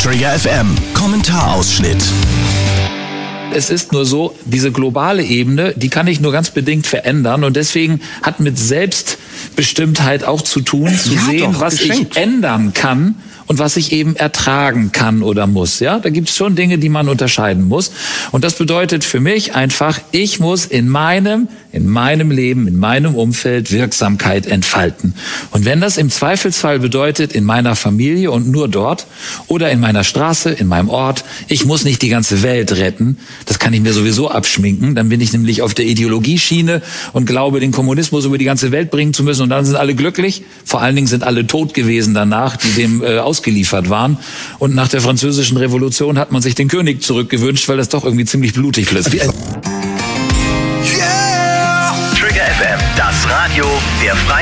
Trigger FM, Kommentarausschnitt. Es ist nur so, diese globale Ebene, die kann ich nur ganz bedingt verändern und deswegen hat mit Selbstbestimmtheit auch zu tun, zu sehen, was ich ändern kann und was ich eben ertragen kann oder muss. Ja, da gibt es schon Dinge, die man unterscheiden muss. Und das bedeutet für mich einfach, ich muss in meinem Leben, in meinem Umfeld Wirksamkeit entfalten. Und wenn das im Zweifelsfall bedeutet, in meiner Familie und nur dort oder in meiner Straße, in meinem Ort, ich muss nicht die ganze Welt retten, das kann ich mir sowieso abschminken, dann bin ich nämlich auf der Ideologieschiene und glaube, den Kommunismus über die ganze Welt bringen zu müssen und dann sind alle glücklich. Vor allen Dingen sind alle tot gewesen danach, die dem ausgeliefert waren. Und nach der Französischen Revolution hat man sich den König zurückgewünscht, weil das doch irgendwie ziemlich blutig plötzlich ist. Trigger FM, das Radio der Freien